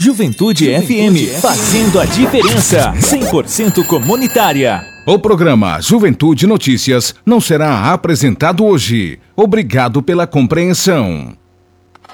Juventude FM, fazendo a diferença, 100% comunitária. O programa Juventude Notícias não será apresentado hoje. Obrigado pela compreensão.